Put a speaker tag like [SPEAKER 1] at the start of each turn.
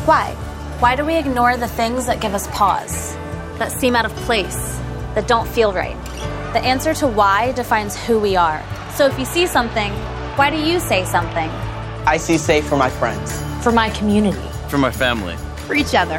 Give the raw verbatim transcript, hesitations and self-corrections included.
[SPEAKER 1] Why? Why do we ignore the things that give us pause, that seem out of place, that don't feel right? The answer to why defines who we are. So if you see something, why do you say something?
[SPEAKER 2] I see safe for my friends.
[SPEAKER 1] For my community.
[SPEAKER 3] For my family.
[SPEAKER 4] For each other.